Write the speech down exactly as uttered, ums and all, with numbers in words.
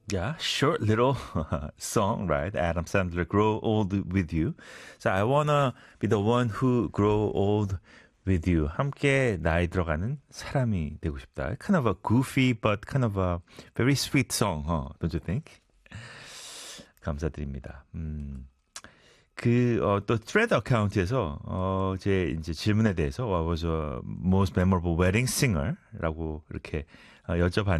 Yeah, short little song, right? Adam Sandler, Grow Old with You. So I wanna be the one who grow old with you. 함께 나이 들어가는 사람이 되고 싶다. Kind of a goofy but kind of a very sweet song, huh? Don't you think? 감사드립니다. 음. 그, 어, 또, 트레드 어카운트에서, 어, 제, 이제 질문에 대해서, what was a most memorable wedding singer? 라고 이렇게 어, 여쭤봤는데,